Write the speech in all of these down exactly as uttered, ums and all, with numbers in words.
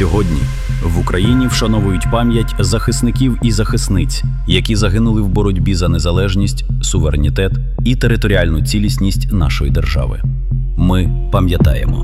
Сьогодні в Україні вшановують пам'ять захисників і захисниць, які загинули в боротьбі за незалежність, суверенітет і територіальну цілісність нашої держави. Ми пам'ятаємо.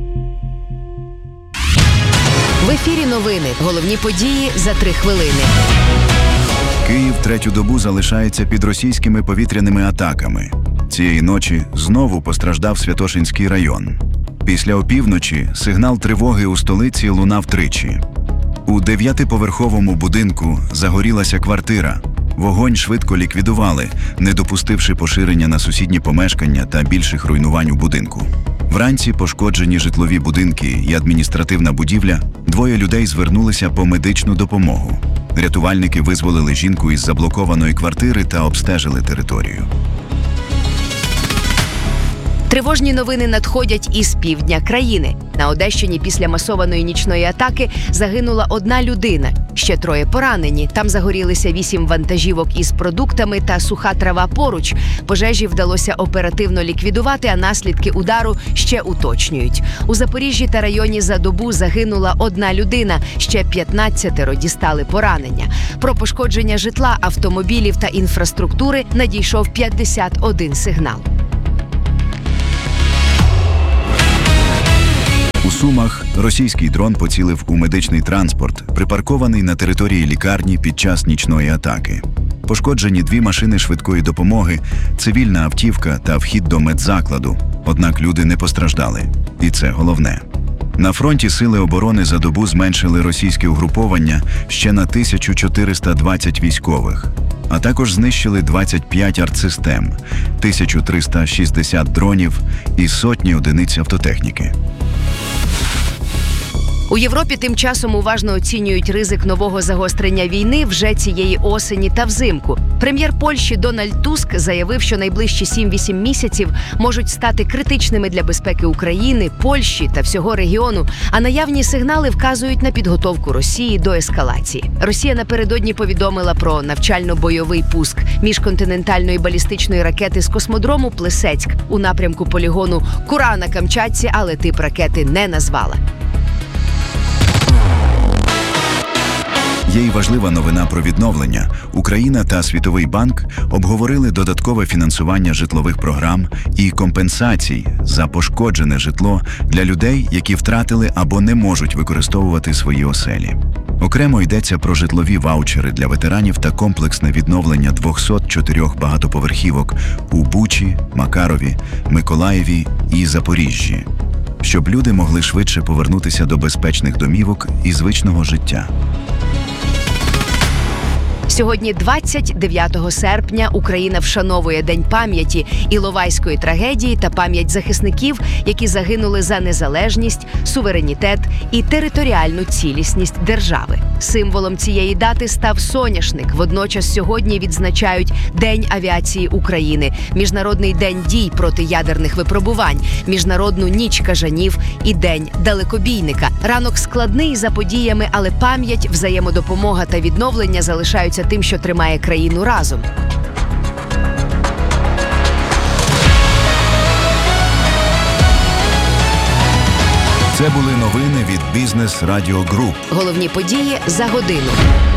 В ефірі новини. Головні події за три хвилини. Київ третю добу залишається під російськими повітряними атаками. Цієї ночі знову постраждав Святошинський район. Після опівночі сигнал тривоги у столиці лунав тричі. У дев'ятиповерховому будинку загорілася квартира. Вогонь швидко ліквідували, не допустивши поширення на сусідні помешкання та більших руйнувань у будинку. Вранці пошкоджені житлові будинки і адміністративна будівля. Двоє людей звернулися по медичну допомогу. Рятувальники визволили жінку із заблокованої квартири та обстежили територію. Тривожні новини надходять із півдня країни. На Одещині після масованої нічної атаки загинула одна людина, ще троє поранені. Там загорілися вісім вантажівок із продуктами та суха трава поруч. Пожежі вдалося оперативно ліквідувати, а наслідки удару ще уточнюють. У Запоріжжі та районі за добу загинула одна людина, ще п'ятнадцятеро дістали поранення. Про пошкодження житла, автомобілів та інфраструктури надійшов п'ятдесят один сигнал. У Сумах російський дрон поцілив у медичний транспорт, припаркований на території лікарні під час нічної атаки. Пошкоджені дві машини швидкої допомоги, цивільна автівка та вхід до медзакладу. Однак люди не постраждали. І це головне. На фронті сили оборони за добу зменшили російське угруповання ще на тисячу чотириста двадцять військових. А також знищили двадцять п'ять артсистем, тисячу триста шістдесят дронів і сотні одиниць автотехніки. У Європі тим часом уважно оцінюють ризик нового загострення війни вже цієї осені та взимку. Прем'єр Польщі Дональд Туск заявив, що найближчі сім-вісім місяців можуть стати критичними для безпеки України, Польщі та всього регіону, а наявні сигнали вказують на підготовку Росії до ескалації. Росія напередодні повідомила про навчально-бойовий пуск міжконтинентальної балістичної ракети з космодрому Плисецьк у напрямку полігону Кура на Камчатці, але тип ракети не назвала. Є й важлива новина про відновлення. Україна та Світовий банк обговорили додаткове фінансування житлових програм і компенсацій за пошкоджене житло для людей, які втратили або не можуть використовувати свої оселі. Окремо йдеться про житлові ваучери для ветеранів та комплексне відновлення двохсот чотирьох багатоповерхівок у Бучі, Макарові, Миколаєві і Запоріжжі, щоб люди могли швидше повернутися до безпечних домівок і звичного життя. Сьогодні, двадцять дев'ятого серпня, Україна вшановує День пам'яті Іловайської трагедії та пам'ять захисників, які загинули за незалежність, суверенітет і територіальну цілісність держави. Символом цієї дати став соняшник. Водночас сьогодні відзначають День авіації України, Міжнародний день дій проти ядерних випробувань, Міжнародну ніч кажанів і День далекобійника. Ранок складний за подіями, але пам'ять, взаємодопомога та відновлення залишаються тим, що тримає країну разом. Це були новини від Бізнес Радіо Груп. Головні події за годину.